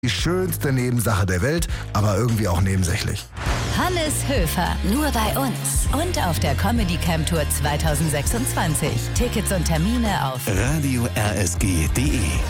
Die schönste Nebensache der Welt, aber irgendwie auch nebensächlich. Hannes Höfer, nur bei uns und auf der Comedy Camp Tour 2026. Tickets und Termine auf radio-rsg.de